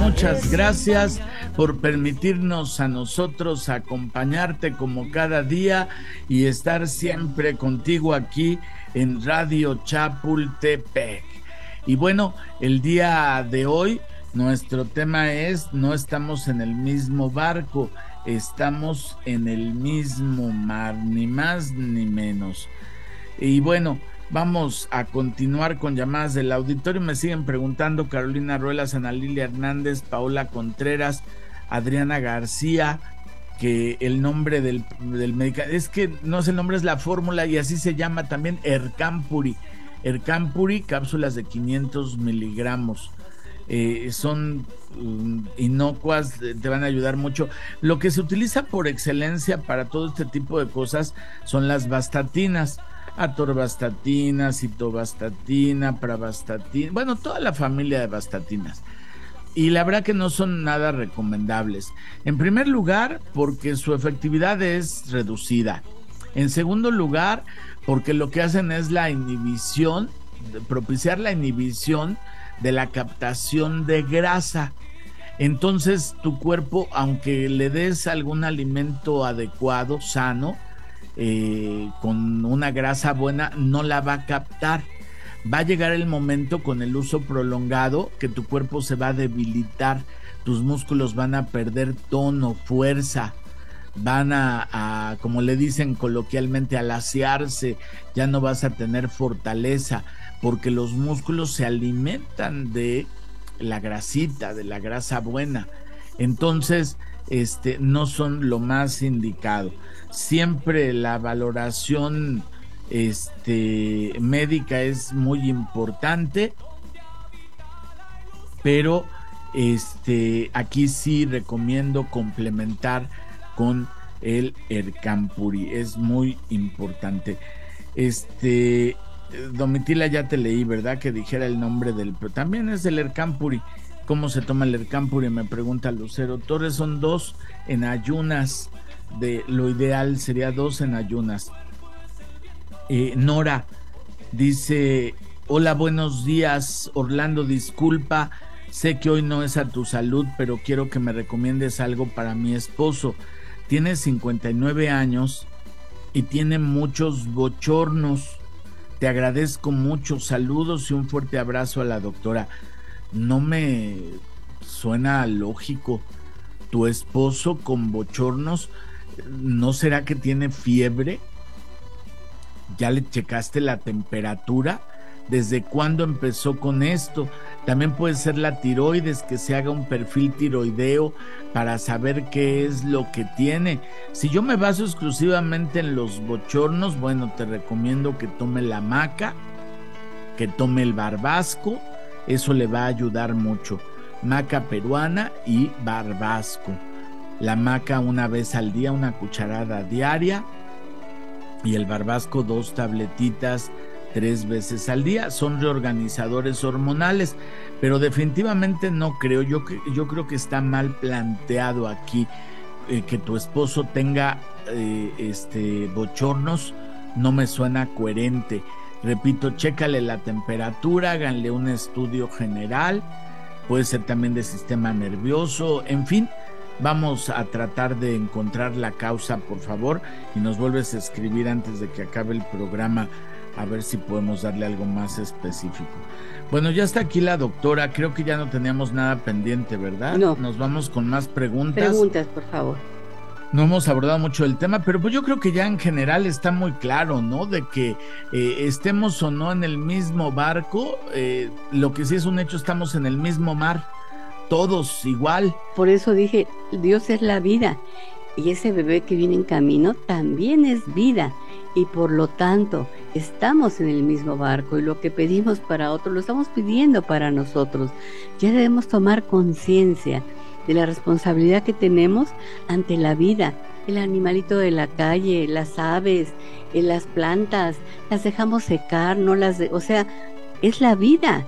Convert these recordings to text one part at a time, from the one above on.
muchas gracias por permitirnos a nosotros acompañarte como cada día y estar siempre contigo aquí en Radio Chapultepec. Y bueno, el día de hoy nuestro tema es: no estamos en el mismo barco, estamos en el mismo mar, ni más ni menos. Y bueno, vamos a continuar con llamadas del auditorio. Me siguen preguntando Carolina Ruelas, Ana Lilia Hernández, Paola Contreras, Adriana García, que el nombre del medicamento, es que no sé, el nombre es la fórmula y así se llama también, Ercampuri, cápsulas de 500 miligramos. Son inocuas, te van a ayudar mucho. Lo que se utiliza por excelencia para todo este tipo de cosas son las bastatinas. Atorvastatina, citovastatina, pravastatina, bueno, toda la familia de bastatinas. Y la verdad que no son nada recomendables. En primer lugar, porque su efectividad es reducida. En segundo lugar, porque lo que hacen es la inhibición, propiciar la inhibición de la captación de grasa. Entonces, tu cuerpo, aunque le des algún alimento adecuado, sano, con una grasa buena, no la va a captar. Va a llegar el momento con el uso prolongado que tu cuerpo se va a debilitar, tus músculos van a perder tono, fuerza, van a como le dicen coloquialmente, a laciarse, ya no vas a tener fortaleza, porque los músculos se alimentan de la grasita, de la grasa buena. Entonces, no son lo más indicado. Siempre la valoración médica es muy importante, pero aquí sí recomiendo complementar con el Ercampuri, es muy importante. Domitila, ya te leí, ¿verdad? Que dijera el nombre pero también es el Ercampuri. ¿Cómo se toma el Ercampuri? Me pregunta Lucero Torres. Son 2 en ayunas. Lo ideal sería 2 en ayunas. Nora dice: hola, buenos días, Orlando, disculpa, sé que hoy no es a tu salud, pero quiero que me recomiendes algo para mi esposo. Tiene 59 años y tiene muchos bochornos. Te agradezco mucho, saludos y un fuerte abrazo a la doctora. No me suena lógico. Tu esposo con bochornos, ¿no será que tiene fiebre? ¿Ya le checaste la temperatura? ¿Desde cuándo empezó con esto? También puede ser la tiroides, que se haga un perfil tiroideo para saber qué es lo que tiene. Si yo me baso exclusivamente en los bochornos, bueno, te recomiendo que tome la maca, que tome el barbasco. Eso le va a ayudar mucho. Maca peruana y barbasco. La maca una vez al día, una cucharada diaria, y el barbasco 2 tabletitas 3 veces al día. Son reorganizadores hormonales, pero definitivamente no creo. Yo creo que está mal planteado aquí. Que tu esposo tenga bochornos no me suena coherente. Repito, chécale la temperatura, háganle un estudio general, puede ser también de sistema nervioso, en fin, vamos a tratar de encontrar la causa, por favor, y nos vuelves a escribir antes de que acabe el programa, a ver si podemos darle algo más específico. Bueno, ya está aquí la doctora, creo que ya no teníamos nada pendiente, ¿verdad? No. Nos vamos con más preguntas. Preguntas, por favor. No hemos abordado mucho el tema, pero pues yo creo que ya en general está muy claro, ¿no? De que estemos o no en el mismo barco, lo que sí es un hecho, estamos en el mismo mar, todos igual. Por eso dije, Dios es la vida, y ese bebé que viene en camino también es vida, y por lo tanto estamos en el mismo barco, y lo que pedimos para otros lo estamos pidiendo para nosotros. Ya debemos tomar conciencia de la responsabilidad que tenemos ante la vida. El animalito de la calle, las aves, las plantas, las dejamos secar, o sea, es la vida.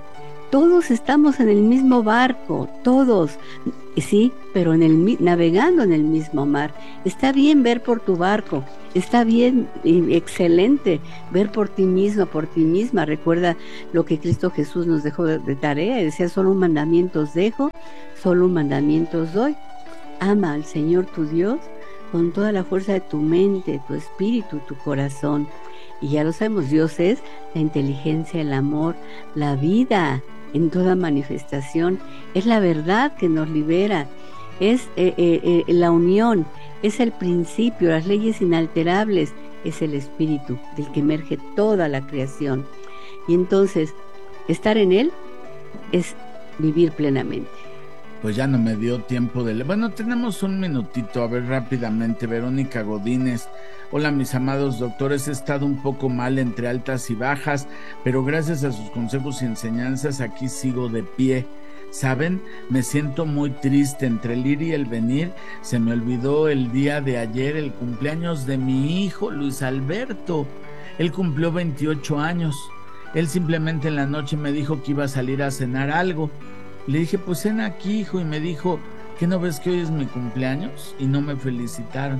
todos estamos en el mismo barco, todos, sí, pero navegando en el mismo mar. Está bien ver por tu barco, está bien y excelente ver por ti mismo, por ti misma. Recuerda lo que Cristo Jesús nos dejó de tarea, y decía: solo un mandamiento os dejo, solo un mandamiento os doy. Ama al Señor tu Dios con toda la fuerza de tu mente, tu espíritu, tu corazón. Y ya lo sabemos, Dios es la inteligencia, el amor, la vida en toda manifestación. Es la verdad que nos libera, es la unión, es el principio, las leyes inalterables, es el espíritu del que emerge toda la creación. Y entonces, estar en Él es vivir plenamente. Pues ya no me dio tiempo de... Bueno, tenemos un minutito, a ver rápidamente. Verónica Godínez: hola mis amados doctores, he estado un poco mal entre altas y bajas, pero gracias a sus consejos y enseñanzas aquí sigo de pie. ¿Saben? Me siento muy triste, entre el ir y el venir. Se me olvidó el día de ayer el cumpleaños de mi hijo Luis Alberto. Él cumplió 28 años. Él simplemente en la noche me dijo que iba a salir a cenar algo. Le dije: pues cena aquí, hijo, y me dijo: ¿qué no ves que hoy es mi cumpleaños? Y no me felicitaron.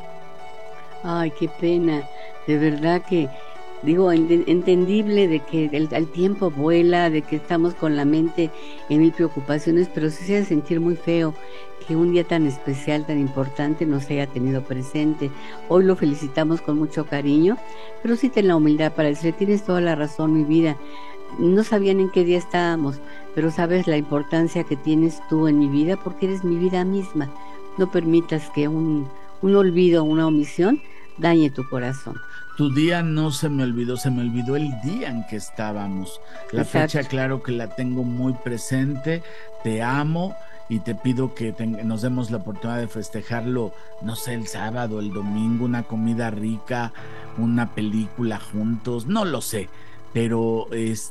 Ay, qué pena, de verdad que, digo, entendible de que el tiempo vuela, de que estamos con la mente en mil preocupaciones, pero sí se hace sentir muy feo que un día tan especial, tan importante, no se haya tenido presente. Hoy lo felicitamos con mucho cariño, pero sí ten la humildad para decirle: tienes toda la razón, mi vida. No sabían en qué día estábamos, pero sabes la importancia que tienes tú en mi vida, porque eres mi vida misma. No permitas que un olvido, una omisión dañe tu corazón. Tu día no se me olvidó, se me olvidó el día en que estábamos. La Exacto. fecha, claro que la tengo muy presente. Te amo y te pido que nos demos la oportunidad de festejarlo, no sé, el sábado, el domingo, una comida rica, una película juntos, no lo sé, pero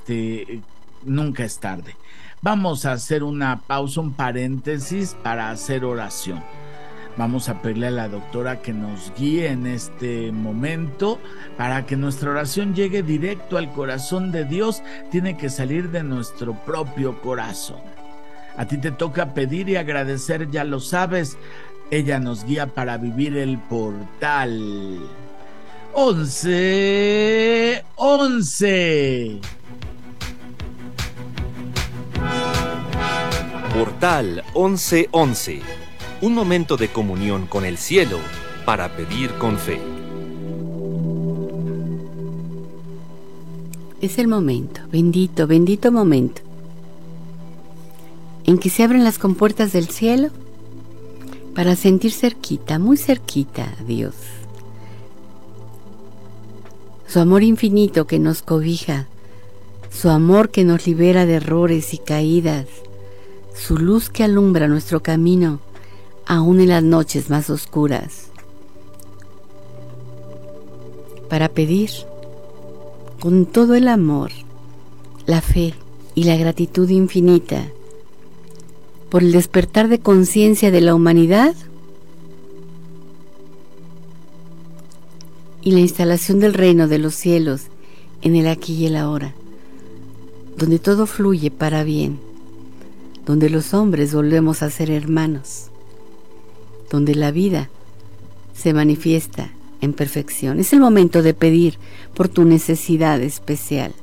nunca es tarde. Vamos a hacer una pausa, un paréntesis para hacer oración. Vamos a pedirle a la doctora que nos guíe en este momento para que nuestra oración llegue directo al corazón de Dios. Tiene que salir de nuestro propio corazón. A ti te toca pedir y agradecer, ya lo sabes. Ella nos guía para vivir el portal 1111. Portal 1111. Un momento de comunión con el cielo para pedir con fe. Es el momento, bendito, bendito momento, en que se abren las compuertas del cielo para sentir cerquita, muy cerquita a Dios. Su amor infinito que nos cobija, su amor que nos libera de errores y caídas, su luz que alumbra nuestro camino, aún en las noches más oscuras, para pedir con todo el amor, la fe y la gratitud infinita por el despertar de conciencia de la humanidad y la instalación del reino de los cielos en el aquí y el ahora, donde todo fluye para bien, donde los hombres volvemos a ser hermanos, donde la vida se manifiesta en perfección. Es el momento de pedir por tu necesidad especial.